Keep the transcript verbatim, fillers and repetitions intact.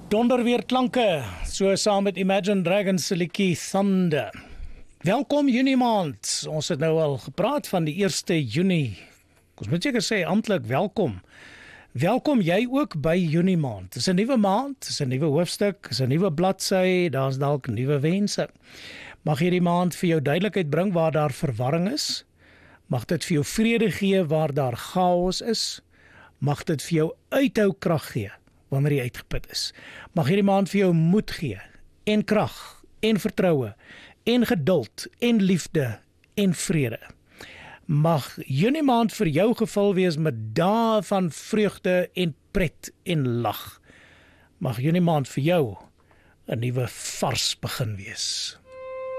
Donderweerklanke, so saam met Imagine Dragons se liedjie Thunder. Welkom Junie maand. Ons het nou al gepraat van die eerste Junie. Ons moet seker sê amptelik welkom. Welkom jy ook by Junie maand. Dis 'n nuwe maand, dis 'n nuwe hoofstuk, dis 'n nuwe bladsy, daar's dalk nuwe wense. Mag hierdie maand vir jou duidelikheid bring waar daar verwarring is. Mag dit vir jou vrede gee waar daar chaos is. Mag dit vir jou uithou krag gee wanneer jy uitgeput is. Mag hierdie maand vir jou moed gee, en krag, en vertroue, en geduld, en liefde, en vrede. Mag Junie maand vir jou gevul wees met dae van vreugde en pret en lag. Mag Junie maand vir jou 'n nuwe vars begin wees.